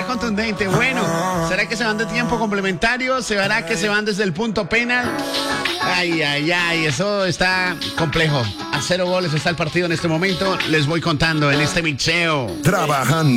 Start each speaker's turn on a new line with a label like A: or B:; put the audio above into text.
A: contundente. Bueno, ¿será que se van de tiempo complementario? ¿Será que se van desde el punto penal? Ay, eso está complejo. A 0 goles está el partido en este momento. Les voy contando en este mixeo.
B: Trabajando.